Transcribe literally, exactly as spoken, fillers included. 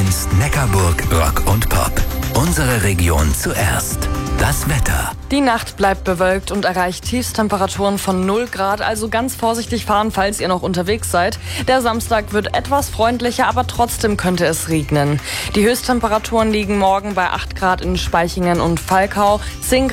eins Neckarburg Rock und Pop. Unsere Region zuerst. Das Wetter. Die Nacht bleibt bewölkt und erreicht Tiefstemperaturen von null Grad, also ganz vorsichtig fahren, falls ihr noch unterwegs seid. Der Samstag wird etwas freundlicher, aber trotzdem könnte es regnen. Die Höchsttemperaturen liegen morgen bei acht Grad in Spaichingen und Falkau, zehn